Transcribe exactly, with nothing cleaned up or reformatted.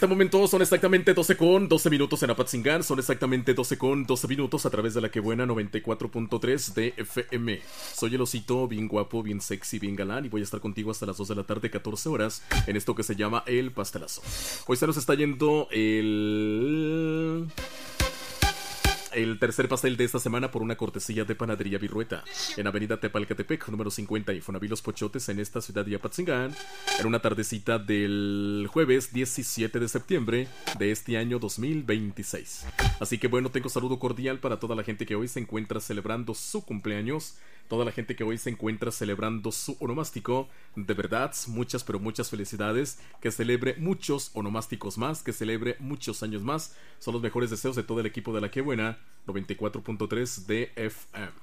este momento son exactamente doce con doce minutos en Apatzingán. Son exactamente doce con doce minutos a través de la que buena noventa y cuatro punto tres de F M. Soy el osito, bien guapo, bien sexy, bien galán. Y voy a estar contigo hasta las dos de la tarde, catorce horas. En esto que se llama El Pastelazo. Hoy se nos está yendo el... El tercer pastel de esta semana por una cortesía de Panadería Virrueta en Avenida Tepalcatepec, número cincuenta, y Fonaví Los Pochotes en esta ciudad de Apatzingán, en una tardecita del jueves diecisiete de septiembre de este año dos mil veintiséis. Así que bueno, tengo saludo cordial para toda la gente que hoy se encuentra celebrando su cumpleaños, toda la gente que hoy se encuentra celebrando su onomástico. De verdad, muchas pero muchas felicidades, que celebre muchos onomásticos más, que celebre muchos años más. Son los mejores deseos de todo el equipo de La Que Buena noventa y cuatro punto tres de F M.